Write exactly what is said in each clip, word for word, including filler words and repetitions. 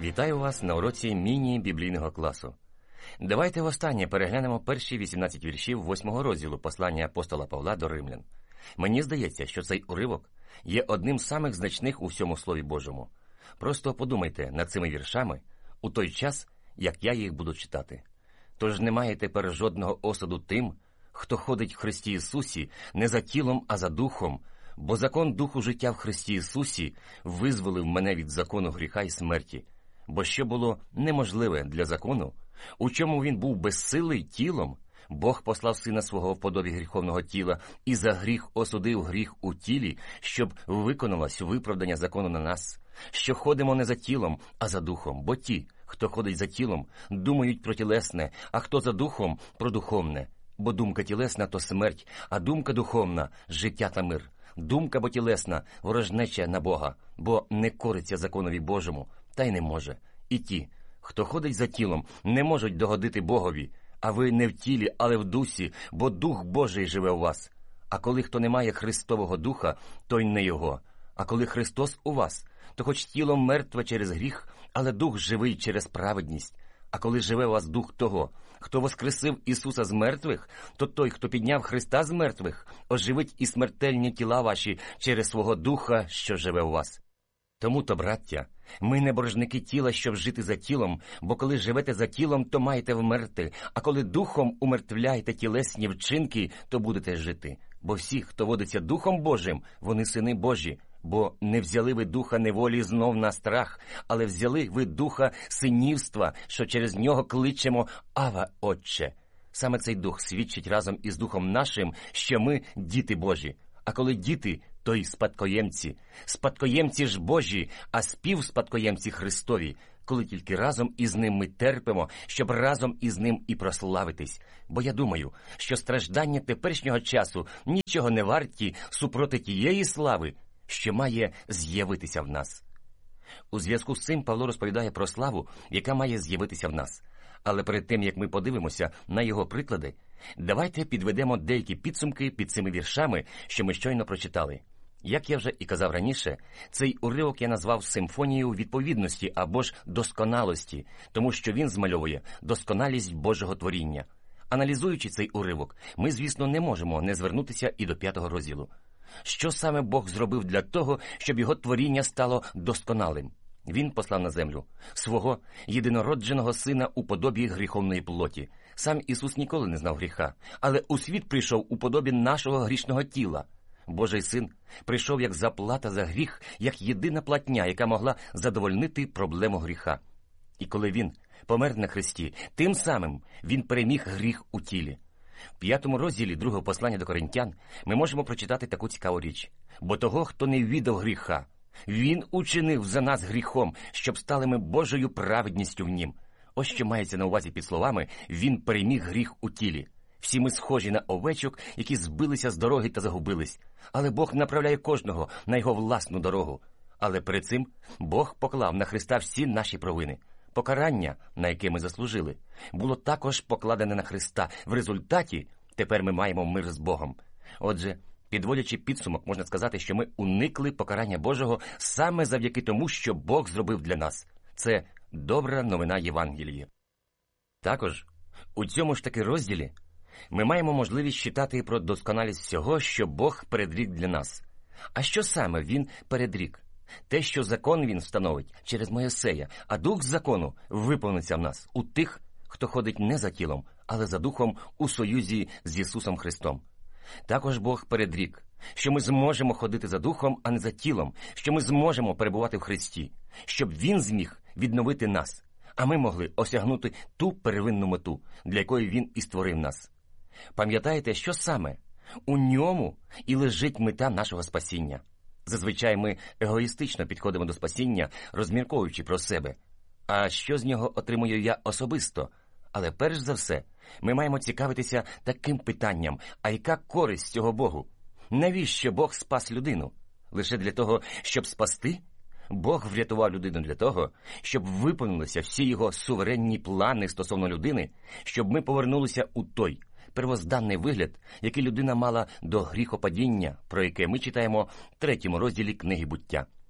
Вітаю вас на уроці міні-біблійного класу. Давайте востаннє переглянемо перші вісімнадцять віршів восьмого розділу послання апостола Павла до римлян. Мені здається, що цей уривок є одним з самих значних у всьому Слові Божому. Просто подумайте над цими віршами у той час, як я їх буду читати. Тож немає тепер жодного осуду тим, хто ходить в Христі Ісусі не за тілом, а за духом, бо закон духу життя в Христі Ісусі визволив мене від закону гріха і смерті. Бо що було неможливе для закону, у чому він був безсилий тілом, Бог послав Сина Свого в подобі гріховного тіла і за гріх осудив гріх у тілі, щоб виконалось виправдання закону на нас, що ходимо не за тілом, а за духом. Бо ті, хто ходить за тілом, думають про тілесне, а хто за духом – про духовне. Бо думка тілесна – то смерть, а думка духовна – життя та мир. Думка бо тілесна – ворожнеча на Бога, бо не кориться законові Божому, та й не може. І ті, хто ходить за тілом, не можуть догодити Богові, а ви не в тілі, але в дусі, бо Дух Божий живе у вас. А коли хто не має Христового Духа, то й не його. А коли Христос у вас, то хоч тіло мертве через гріх, але Дух живий через праведність. А коли живе у вас Дух того, хто воскресив Ісуса з мертвих, то той, хто підняв Христа з мертвих, оживить і смертельні тіла ваші через свого Духа, що живе у вас. Тому-то, браття, ми не боржники тіла, щоб жити за тілом, бо коли живете за тілом, то маєте вмерти, а коли духом умертвляєте тілесні вчинки, то будете жити. Бо всі, хто водиться Духом Божим, вони сини Божі. Бо не взяли ви духа неволі знов на страх, але взяли ви духа синівства, що через нього кличемо «Ава, Отче». Саме цей дух свідчить разом із духом нашим, що ми діти Божі. А коли діти, то й спадкоємці. Спадкоємці ж Божі, а співспадкоємці Христові, коли тільки разом із ним ми терпимо, щоб разом із ним і прославитись. Бо я думаю, що страждання теперішнього часу нічого не варті супроти тієї слави, що має з'явитися в нас. У зв'язку з цим Павло розповідає про славу, яка має з'явитися в нас. Але перед тим, як ми подивимося на його приклади, давайте підведемо деякі підсумки під цими віршами, що ми щойно прочитали. Як я вже і казав раніше, цей уривок я назвав симфонією відповідності або ж досконалості, тому що він змальовує досконалість Божого творіння. Аналізуючи цей уривок, ми, звісно, не можемо не звернутися і до п'ятого розділу. Що саме Бог зробив для того, щоб його творіння стало досконалим? Він послав на землю свого єдинородженого сина у подобі гріховної плоті. Сам Ісус ніколи не знав гріха, але у світ прийшов у подобі нашого грішного тіла. Божий син прийшов як заплата за гріх, як єдина платня, яка могла задовольнити проблему гріха. І коли він помер на хресті, тим самим він переміг гріх у тілі. В п'ятому розділі другого послання до Коринтян ми можемо прочитати таку цікаву річ. Бо того, хто не віддав гріха, він учинив за нас гріхом, щоб стали ми Божою праведністю в нім. Ось що мається на увазі під словами «він переміг гріх у тілі». Всі ми схожі на овечок, які збилися з дороги та загубились. Але Бог направляє кожного на його власну дорогу. Але перед цим Бог поклав на Христа всі наші провини. Покарання, на яке ми заслужили, було також покладене на Христа. В результаті тепер ми маємо мир з Богом. Отже, підводячи підсумок, можна сказати, що ми уникли покарання Божого саме завдяки тому, що Бог зробив для нас. Це добра новина Євангелії. Також у цьому ж таки розділі ми маємо можливість читати про досконалість всього, що Бог передрік для нас. А що саме Він передрік? Те, що закон Він встановить через Моїсея, а дух закону виповниться в нас, у тих, хто ходить не за тілом, але за духом у союзі з Ісусом Христом. Також Бог передрік, що ми зможемо ходити за духом, а не за тілом, що ми зможемо перебувати в Христі, щоб Він зміг відновити нас, а ми могли осягнути ту первинну мету, для якої Він і створив нас. Пам'ятаєте, що саме? У ньому і лежить мета нашого спасіння. Зазвичай ми егоїстично підходимо до спасіння, розмірковуючи про себе. А що з нього отримую я особисто? Але перш за все, ми маємо цікавитися таким питанням, а яка користь цього Богу? Навіщо Бог спас людину? Лише для того, щоб спасти? Бог врятував людину для того, щоб виповнилися всі його суверенні плани стосовно людини, щоб ми повернулися у той первозданний вигляд, який людина мала до гріхопадіння, про яке ми читаємо в третьому розділі книги «Буття».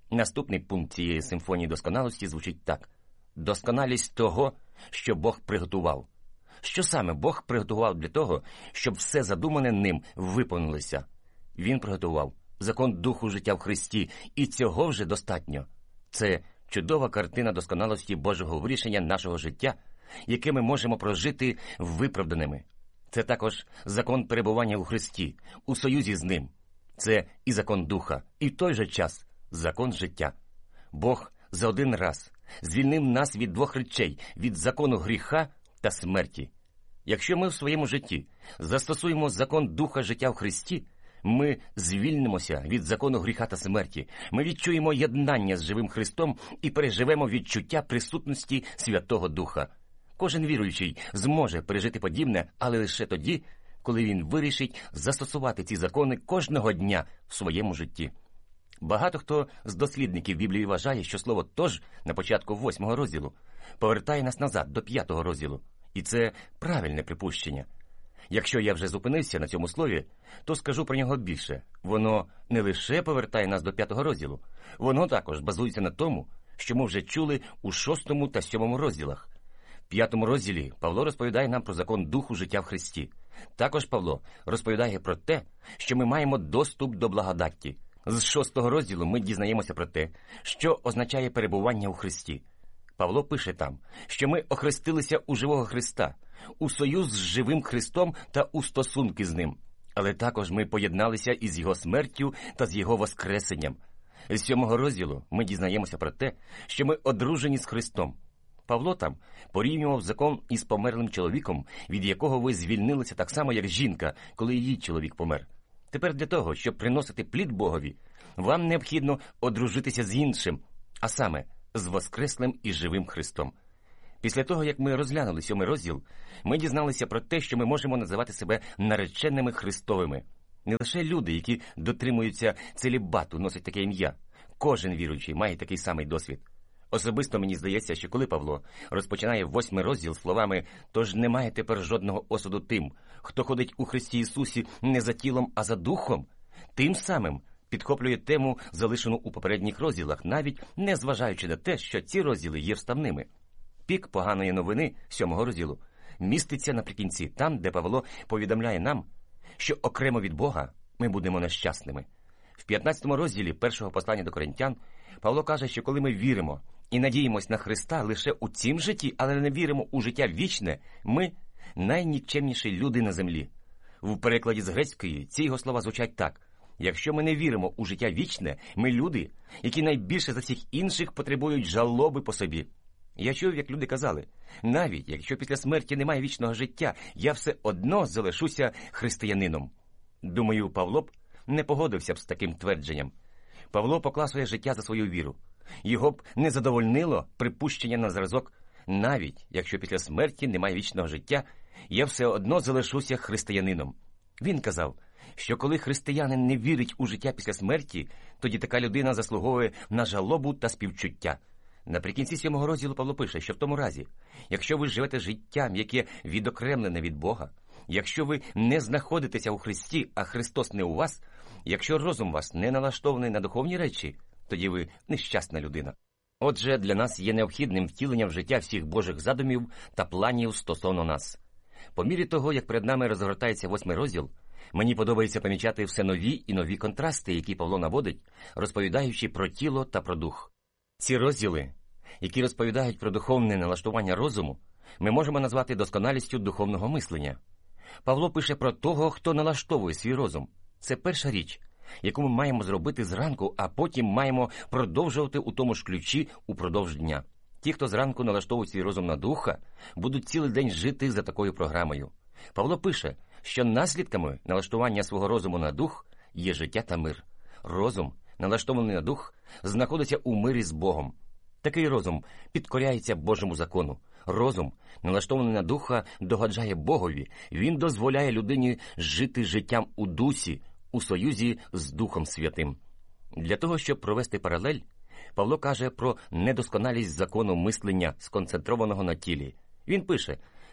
Наступний пункт цієї симфонії досконалості звучить так. Досконалість того, що Бог приготував. Що саме Бог приготував для того, щоб все задумане ним виповнилося? Він приготував закон духу життя в Христі, і цього вже достатньо. Це чудова картина досконалості Божого вирішення нашого життя, яке ми можемо прожити виправданими. Це також закон перебування у Христі, у союзі з Ним. Це і закон духа, і в той же час закон життя. Бог за один раз звільнив нас від двох речей – від закону гріха та смерті. Якщо ми в своєму житті застосуємо закон духа життя в Христі, ми звільнимося від закону гріха та смерті. Ми відчуємо єднання з живим Христом і переживемо відчуття присутності Святого Духа. Кожен віруючий зможе пережити подібне, але лише тоді, коли він вирішить застосувати ці закони кожного дня в своєму житті. Багато хто з дослідників Біблії вважає, що слово «тож» на початку восьмого розділу повертає нас назад до п'ятого розділу. І це правильне припущення. Якщо я вже зупинився на цьому слові, то скажу про нього більше. Воно не лише повертає нас до п'ятого розділу, воно також базується на тому, що ми вже чули у шостому та сьомому розділах. В п'ятому розділі Павло розповідає нам про закон духу життя в Христі. Також Павло розповідає про те, що ми маємо доступ до благодаті. З шостого розділу ми дізнаємося про те, що означає перебування у Христі. Павло пише там, що ми охрестилися у живого Христа, у союз з живим Христом та у стосунки з Ним. Але також ми поєдналися із Його смертю та з Його воскресенням. З сьомого розділу ми дізнаємося про те, що ми одружені з Христом. Павло там порівнював закон із померлим чоловіком, від якого ви звільнилися так само, як жінка, коли її чоловік помер. Тепер для того, щоб приносити плід Богові, вам необхідно одружитися з іншим, а саме з воскреслим і живим Христом. Після того, як ми розглянули сьомий розділ, ми дізналися про те, що ми можемо називати себе нареченими Христовими. Не лише люди, які дотримуються целібату, носять таке ім'я. Кожен віруючий має такий самий досвід. Особисто мені здається, що коли Павло розпочинає восьмий розділ словами «Тож немає тепер жодного осуду тим, хто ходить у Христі Ісусі не за тілом, а за духом», тим самим підхоплює тему, залишену у попередніх розділах, навіть не зважаючи на те, що ці розділи є вставними. Пік поганої новини сьомого розділу міститься наприкінці, там, де Павло повідомляє нам, що окремо від Бога ми будемо нещасними. В п'ятнадцятому розділі першого послання до Коринтян Павло каже, що коли ми віримо і надіємось на Христа лише у цім житті, але не віримо у життя вічне, ми – найнікчемніші люди на землі. В перекладі з грецької ці його слова звучать так. Якщо ми не віримо у життя вічне, ми люди, які найбільше за всіх інших потребують жалоби по собі. Я чув, як люди казали, навіть якщо після смерті немає вічного життя, я все одно залишуся християнином. Думаю, Павло б не погодився б з таким твердженням. Павло поклав своє життя за свою віру. Його б не задовольнило припущення на зразок, навіть якщо після смерті немає вічного життя, я все одно залишуся християнином. Він казав, що коли християнин не вірить у життя після смерті, тоді така людина заслуговує на жалобу та співчуття. Наприкінці сьомого розділу Павло пише, що в тому разі, якщо ви живете життям, яке відокремлене від Бога, якщо ви не знаходитеся у Христі, а Христос не у вас, якщо розум вас не налаштований на духовні речі, тоді ви нещасна людина. Отже, для нас є необхідним втілення в життя всіх Божих задумів та планів стосовно нас. По мірі того, як перед нами розгортається восьмий розділ, мені подобається помічати все нові і нові контрасти, які Павло наводить, розповідаючи про тіло та про дух. Ці розділи, які розповідають про духовне налаштування розуму, ми можемо назвати досконалістю духовного мислення. Павло пише про того, хто налаштовує свій розум. Це перша річ, яку ми маємо зробити зранку, а потім маємо продовжувати у тому ж ключі упродовж дня. Ті, хто зранку налаштовують свій розум на духа, будуть цілий день жити за такою програмою. Павло пише, що наслідками налаштування свого розуму на дух є життя та мир. Розум, налаштований на дух, знаходиться у мирі з Богом. Такий розум підкоряється Божому закону. Розум, налаштований на духа, догоджає Богові. Він дозволяє людині жити життям у дусі, у союзі з Духом Святим. Для того, щоб провести паралель, Павло каже про недосконалість закону мислення, сконцентрованого на тілі. Він пише,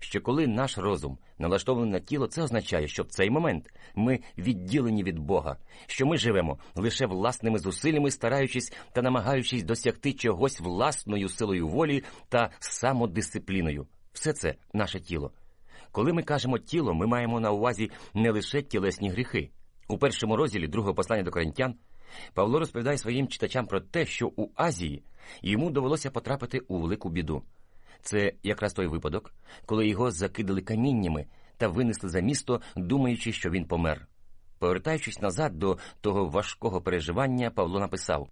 що коли наш розум налаштований на тіло, це означає, що в цей момент ми відділені від Бога, що ми живемо лише власними зусиллями, стараючись та намагаючись досягти чогось власною силою волі та самодисципліною. Все це наше тіло. Коли ми кажемо «тіло», ми маємо на увазі не лише тілесні гріхи. У першому розділі другого послання до Коринтян Павло розповідає своїм читачам про те, що у Азії йому довелося потрапити у велику біду. Це якраз той випадок, коли його закидали каміннями та винесли за місто, думаючи, що він помер. Повертаючись назад до того важкого переживання, Павло написав: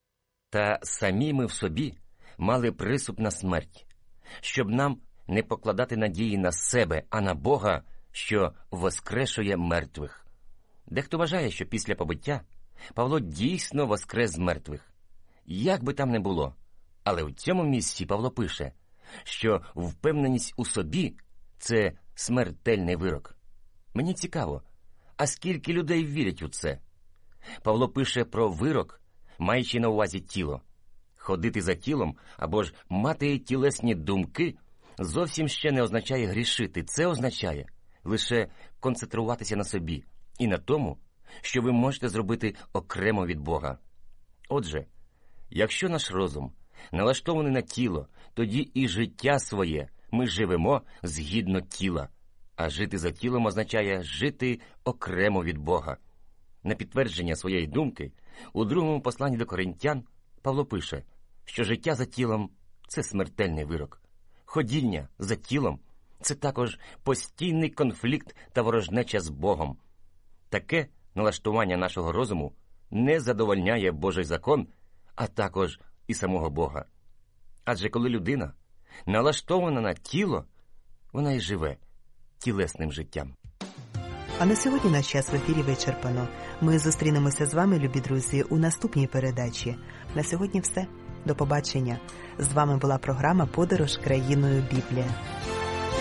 «Та самі ми в собі мали присуд на смерть, щоб нам не покладати надії на себе, а на Бога, що воскрешує мертвих». Дехто вважає, що після побиття Павло дійсно воскрес з мертвих. Як би там не було, але в цьому місці Павло пише, що впевненість у собі – це смертельний вирок. Мені цікаво, а скільки людей вірять у це? Павло пише про вирок, маючи на увазі тіло. Ходити за тілом або ж мати тілесні думки зовсім ще не означає грішити. Це означає лише концентруватися на собі і на тому, що ви можете зробити окремо від Бога. Отже, якщо наш розум налаштований на тіло, тоді і життя своє ми живемо згідно тіла. А жити за тілом означає жити окремо від Бога. На підтвердження своєї думки, у другому посланні до Коринтян Павло пише, що життя за тілом – це смертельний вирок. Ходіння за тілом – це також постійний конфлікт та ворожнеча з Богом. Таке налаштування нашого розуму не задовольняє Божий закон, а також і самого Бога. Адже коли людина налаштована на тіло, вона і живе тілесним життям. А на сьогодні наш час в ефірі вичерпано. Ми зустрінемося з вами, любі друзі, у наступній передачі. На сьогодні все. До побачення. З вами була програма «Подорож країною Біблія».